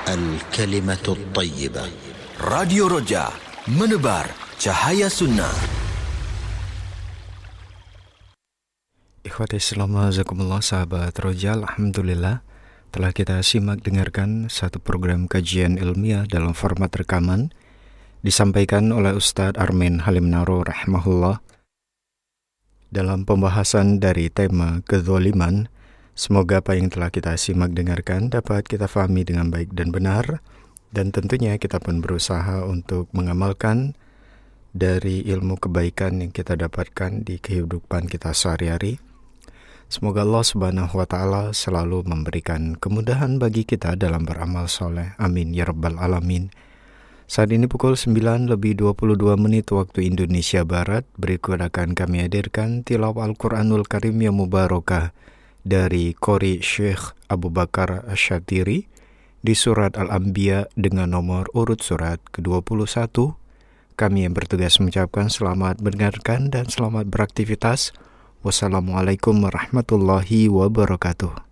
الكلمة الطيبة. Radio Roja, menebar cahaya sunnah. Ikhwati Islam, jazakumullah sahabat Roja, alhamdulillah telah kita simak dengarkan satu program kajian ilmiah dalam format rekaman disampaikan oleh Ustadz Armin Halim Naro rahimahullah dalam pembahasan dari tema kezaliman. Semoga apa yang telah kita simak dengarkan dapat kita fahami dengan baik dan benar, dan tentunya kita pun berusaha untuk mengamalkan dari ilmu kebaikan yang kita dapatkan di kehidupan kita sehari-hari. Semoga Allah Subhanahu wa Ta'ala selalu memberikan kemudahan bagi kita dalam beramal soleh. Amin ya rabbal alamin. Saat ini pukul 9:22 waktu Indonesia Barat. Berikut akan kami hadirkan tilawah Al-Quranul Karim yang mubarakah dari Qori Syekh Abu Bakar Asyatiri di surat Al-Anbiya dengan nomor urut surat ke-21. Kami yang bertugas mengucapkan selamat mendengarkan dan selamat beraktivitas. Wassalamualaikum warahmatullahi wabarakatuh.